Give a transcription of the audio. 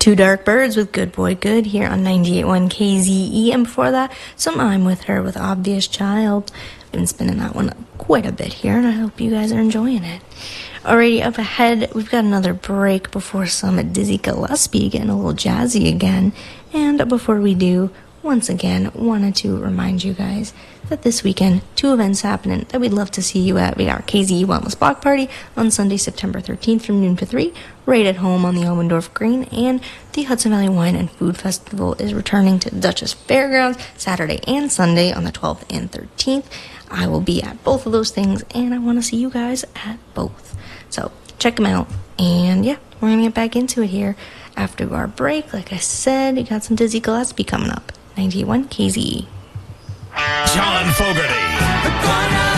Two Dark Birds with Good Boy Good here on 98.1 KZE, and before that, some I'm With Her with Obvious Child. I've been spinning that one quite a bit here, and I hope you guys are enjoying it. Alrighty, up ahead, we've got another break before some Dizzy Gillespie getting a little jazzy again, and before we do, once again, wanted to remind you guys that this weekend, two events happening that we'd love to see you at. We got our KZE Wellness Block Party on Sunday, September 13th from noon to 3, right at home on the Elmendorf Green, and the Hudson Valley Wine and Food Festival is returning to Dutchess Fairgrounds Saturday and Sunday on the 12th and 13th. I will be at both of those things, and I want to see you guys at both. So check them out, and yeah, we're going to get back into it here after our break. Like I said, you got some Dizzy Gillespie coming up. 91 KZE. John Fogerty.